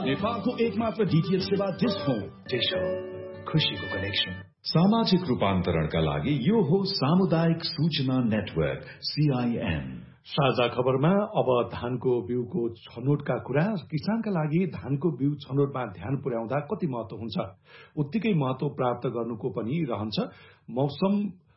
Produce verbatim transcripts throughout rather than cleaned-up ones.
नेपालको एकमात्र डीटीएच सेवा डिश होम। डिश होम, खुशीको कनेक्सन। सामाजिक रूपान्तरणका लागि यो हो सामुदायिक सूचना नेटवर्क सीआईएन। साझा खबरमा अब धानको बिउको छनौटका कुरा। किसानका लागि धानको बिउ छनौटमा ध्यान पुर्याउँदा कति महत्व हुन्छ, उत्तिकै महत्व प्राप्त गर्नुको पनि रहन्छ। मौसम,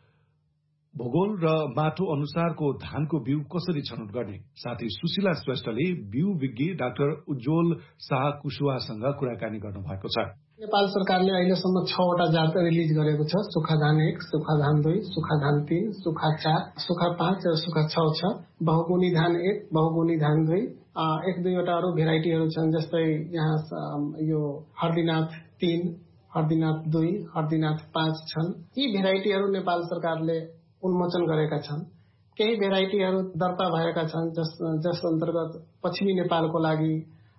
भूगोल र माटो अनुसारको धानको बिउ कसरी छनौट गर्ने, साथै सुशीला श्रेष्ठले बिउ विज्ञ डाक्टर उज्जवल शाह कुशवाहासँग कुराकानी गर्नु भएको छ। नेपाल सरकारले अहिलेसम्म छवटा जात रिलिज गरेको छ। सुखा धान एक, सुखा धान दुई, सुखा धान तीन, सुखा चार, सुखा पाँच र सुखा छ छ। बहुगुणी धान एक, बहुगुणी धान दुई, एक दुईवटा अरू भेराइटीहरू छन्, जस्तै यहाँ यो हर्दीनाथ तीन, हर्दीनाथ दुई, हर्दीनाथ पाँच छन्। यी भेराइटीहरू नेपाल सरकारले उन्मोचन गरेका छन्। केही भेराइटीहरू दर्ता भएका छन्, जस जस अन्तर्गत पश्चिमी नेपालको लागि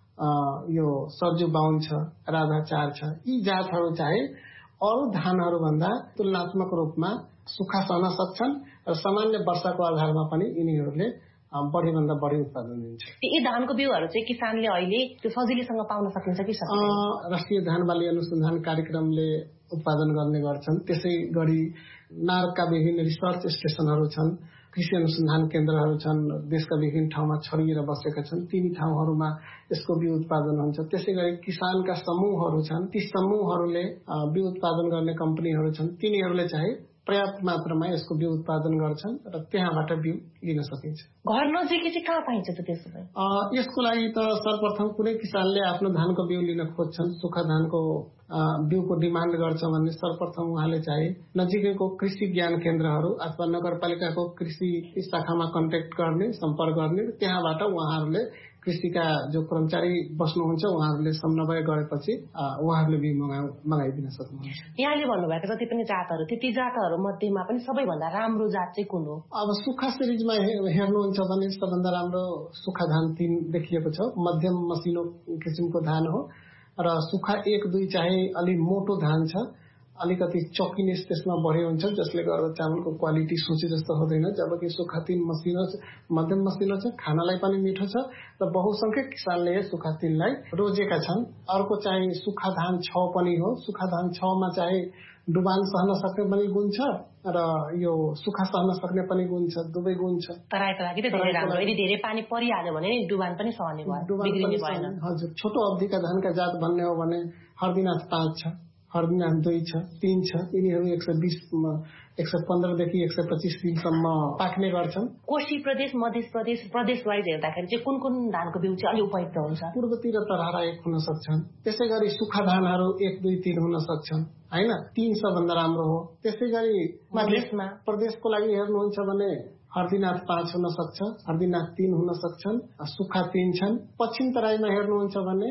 यो सर्जु बाहुन छ, राधा चार छ। यी जातहरू चाहिँ अरू धानहरू भन्दा तुलनात्मक रूपमा सुक्खा सहन सक्छन् र सामान्य वर्षाको आधारमा पनि यिनीहरूले बढी भन्दा बढी उत्पादन दिन्छ। यी धानको बिउहरू चाहिँ किसानले अहिले त्यो सजिलैसँग पाउन सकिन्छ कि सक्दैन? राष्ट्रिय धान बाली अनुसन्धान कार्यक्रमले उत्पादन गर्ने गर्छन्। त्यसै गरी नार्कका विभिन्न रिसर्च स्टेशनहरू छन्, कृषि अनुसन्धान केन्द्रहरू छन्, देशका विभिन्न ठाउँमा छरिएर बसेका छन्। तिनी ठाउँहरूमा यसको बिउ उत्पादन हुन्छ। त्यसै गरी किसानका समूहहरू छन्, ती समूहहरूले बिउ उत्पादन गर्ने कम्पनीहरू छन्, तिनीहरूले चाहिँ पर्याप्त मात्रामा यसको बिउ उत्पादन गर्छन् र त्यहाँबाट बिउ लिन सकिन्छ। घर नजिकै चाहिँ कहाँ पाइन्छ त त्यसो भए? यसको लागि त सर्वप्रथम कुनै किसानले आफ्नो धानको बिउ लिन खोज्छन्, सुक्खा धानको बिउको डिमान्ड गर्छ भने सर्वप्रथम उहाँले चाहिँ नजिकैको कृषि ज्ञान केन्द्रहरू अथवा नगरपालिकाको कृषि शाखामा कन्ट्याक्ट गर्ने, सम्पर्क गर्ने। त्यहाँबाट उहाँहरूले कृषिका जो कर्मचारी बस्नुहुन्छ उहाँहरूले समन्वय गरेपछि उहाँहरूले बिउ मगाइदिन सक्नुहुन्छ। यहाँले भन्नुभएको जति पनि जातहरू, ती जातहरू मध्येमा पनि सबैभन्दा राम्रो जात चाहिँ कुन हो? अब सुक्खा सिरिजमा हेर्नुहुन्छ भने सबभन्दा राम्रो सुक्खा धान तीन देखिएको छ। मध्यम मसिनो किसिमको धान हो र सुक्खा एक दुई चाहिँ अलि मोटो धान छ, अलिकति चौकिनेस त्यसमा बढी हुन्छ, जसले गर्दा चामलको क्वालिटी सोचे जस्तो हुँदैन। जबकि सुक्खा तीन मसिनो मध्यम मसिनो छ, खानालाई पनि मिठो छ र बहुसंख्यक किसानले सुक्खा तीनलाई रोजेका छन्। अर्को चाहिँ सुक्खा धान छ पनि हो। सुक्खा धान छ मा चाहिँ डुबान सहन सक्ने पनि गुण छ र यो सुक्खा सहन सक्ने पनि गुण छ, दुवै गुण छ। तराईको लागि त धेरै राम्रो। यदि धेरै पानी परिहाल्यो भने नि डुबान पनि सहने भयो, बिग्रिने भएन। हजुर, छोटो अवधिका धानका जात भन्ने हो भने हर्दीनाथ पाँच छ, हर्दीनाथ दुई छ, तीन छ। यिनीहरू एक सय बिस एक सय पन्ध्रदेखि एक सय पच्चिस दिनसम्म पाक्ने गर्छन्। कोशी प्रदेश, मध्य प्रदेश, प्रदेश वाइज हेर्दाखेरि चाहिँ कुन कुन धानको बिउ चाहिँ अलि उपयुक्त हुन्छ? पूर्वतिर तरारा एक हुन सक्छन्। त्यसै गरी सुक्खा धानहरू एक दुई तीन हुन सक्छन्, होइन? तीन सबभन्दा राम्रो हो। त्यसै गरी मधेसमा प्रदेशको लागि हेर्नुहुन्छ भने हर्दीनाथ पाँच हुन सक्छ, हर्दीनाथ तीन हुन सक्छन्, सुक्खा तीन छन्। पश्चिम तराईमा हेर्नुहुन्छ भने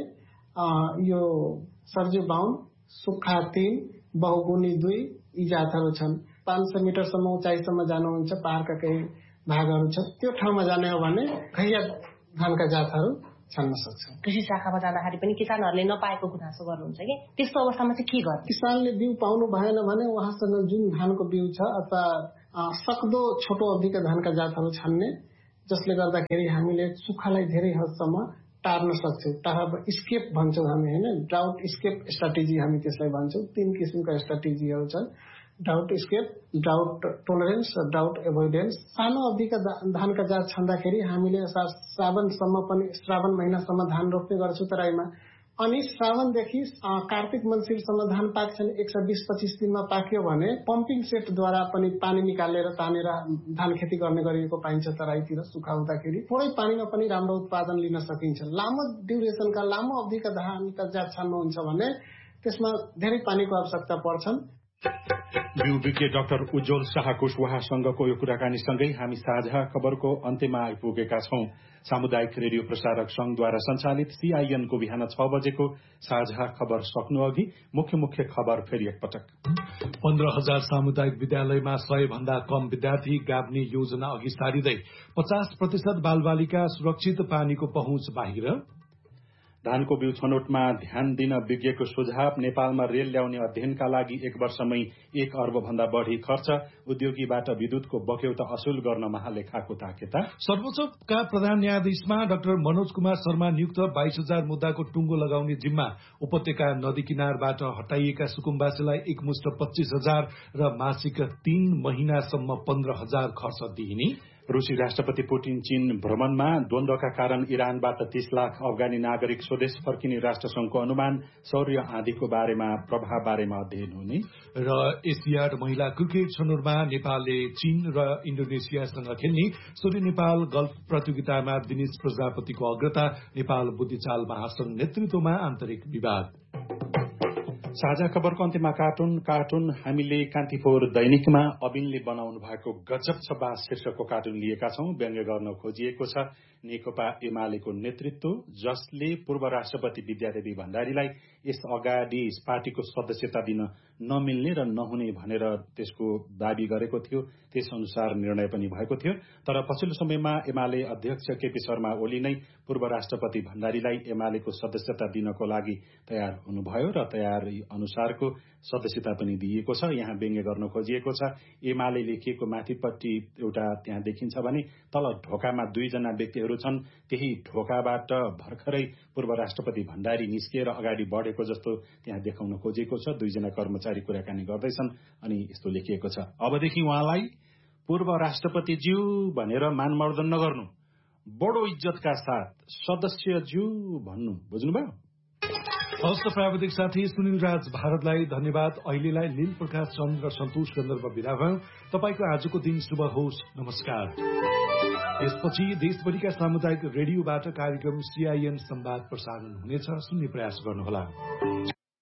यो सर्जु बाहुन, सुक्खा तीन, बहुगुणी दुई यी जातहरू छन्। पाँच सय मिटरसम्म उचाइसम्म जानुहुन्छ, पहाड़का केही भागहरू छ, त्यो ठाउँमा जाने हो भने खैया धानका जातहरू छान्न सक्छ। कृषि शाखामा जाँदाखेरि पनि किसानहरूले नपाएको गुनासो गर्नुहुन्छ कि त्यस्तो अवस्थामा चाहिँ के गर्छ? किसानले बिउ पाउनु भएन भने उहाँसँग जुन धानको बिउ छ अथवा सक्दो छोटो अवधिका धानका जातहरू छान्ने, जसले गर्दाखेरि हामीले सुक्खालाई धेरै हदसम्म टार्न सक्छौँ। टार स्केप भन्छौँ हामी, होइन? ड्राउट स्केप स्ट्राटेजी हामी त्यसलाई भन्छौँ। तीन किसिमका स्ट्राटेजीहरू छन्, ड्राउट स्केप, ड्राउट टोलरेन्स र ड्राउट एभोइडेन्स। सानो अवधिका धानका जात छान्दाखेरि हामीले श्रावणसम्म पनि श्रावण महिनासम्म धान रोप्ने गर्छौँ तराईमा। अनि श्रावणदेखि कार्तिक मङ्सिरसम्म धान पाक्छन्। एक सय बिस पच्चिस दिनमा पाक्यो भने पम्पिङ सेटद्वारा पनि पानी निकालेर तानेर धान खेती गर्ने गरिएको पाइन्छ तराईतिर। सुक्खा हुँदाखेरि थोरै पानीमा पनि राम्रो उत्पादन लिन सकिन्छ। लामो ड्युरेसनका लामो अवधिका धानका जात छान्नुहुन्छ भने त्यसमा धेरै पानीको आवश्यकता पर्छन्। बिउ विज्ञ डाक्टर उज्जवल शाह कुशवाहासँगको यो कुराकानीसँगै हामी साझा खबरको अन्त्यमा आइपुगेका छौं। सामुदायिक रेडियो प्रसारक संघद्वारा सञ्चालित सीआईएनको बिहान छ बजेको साझा खबर सक्नु अघि मुख्य मुख्य खबर फेरि एकपटक। पन्ध्र हजार सामुदायिक विद्यालयमा सय भन्दा कम विद्यार्थी गाभ्ने योजना अघि सारिँदै पचास प्रतिशत बालबालिका सुरक्षित पानीको पहुँच बाहिर। धानको बिउ छनौटमा ध्यान दिन विज्ञको सुझाव। नेपालमा रेल ल्याउने अध्ययनका लागि एक वर्षमै एक अर्ब भन्दा बढ़ी खर्च। उद्योगीबाट विद्युतको बक्यौता असुल गर्न महालेखाको ताकेता। सर्वोच्चका प्रधान न्यायाधीशमा डाक्टर मनोज कुमार शर्मा नियुक्त बाइस हजार मुद्दाको टुङ्गो लगाउने जिम्मा। उपत्यका नदी किनारबाट हटाइएका सुकुम्बासीलाई एकमुष्ट पच्चीस हजार र मासिक तीन महिनासम्म पन्ध्र हजार खर्च दिइने। रूसी राष्ट्रपति पुटिन चीन भ्रमणमा। द्वन्द्वका कारण इरानबाट तीस लाख अफगानी नागरिक स्वदेश फर्किने राष्ट्रसंघको अनुमान। सौर्य आँधीको बारेमा प्रभाव बारेमा अध्ययन हुने। र एसियाड महिला क्रिकेट छनौटमा नेपालले चीन र इन्डोनेसियासँग खेल्ने। सूर्य नेपाल गल्फ प्रतियोगितामा दिनेश प्रजापतिको अग्रता। नेपाल बुद्धिचाल महासंघ नेतृत्वमा आन्तरिक विवाद। साझा खबरको अन्त्यमा कार्टुन कार्टुन हामीले कान्तिपुर दैनिकमा अबिनले बनाउनु भएको गजब छ बास शीर्षकको कार्टुन लिएका छौं। व्यङ्ग्य गर्न खोजिएको छ नेकपा एमालेको नेतृत्व, जसले पूर्व राष्ट्रपति विद्यादेवी भण्डारीलाई यस अगाडि पार्टीको सदस्यता दिन नमिल्ने र नहुने भनेर त्यसको दावी गरेको थियो। त्यस अनुसार निर्णय पनि भएको थियो। तर पछिल्लो समयमा एमाले अध्यक्ष केपी शर्मा ओली नै पूर्व राष्ट्रपति भण्डारीलाई एमालेको सदस्यता दिनको लागि तयार हुनुभयो र तयारी अनुसारको सदस्यता पनि दिइएको छ। यहाँ व्यङ्ग्य गर्न खोजिएको छ एमाले लेखिएको माथिपट्टि एउटा त्यहाँ देखिन्छ भने तल ढोकामा दुईजना व्यक्तिहरू छन्। त्यही ढोकाबाट भर्खरै पूर्व राष्ट्रपति भण्डारी निस्किएर अगाडि बढेको जस्तो त्यहाँ देखाउन खोजिएको छ। दुईजना कर्मचारी कुराकानी गर्दैछन् अनि यस्तो लेखिएको छ, अबदेखि उहाँलाई पूर्व राष्ट्रपतिज्यू भनेर मानमर्दन नगर्नु, बडो इज्जतका साथ सदस्यज्यू भन्नु, बुझ्नुभयो? हस्त प्राविधिक साथी सुनिल राज भारतलाई धन्यवाद। अहिलेलाई लील प्रकाश चन्द र सन्तोष गन्धर्व विदा भयो। तपाईँको आजको दिन शुभ होस्। नमस्कार। यसपछि देशभरिका सामुदायिक रेडियोबाट कार्यक्रम सीआईएन संवाद प्रसारण हुनेछ। सुन्ने प्रयास गर्नुहोला।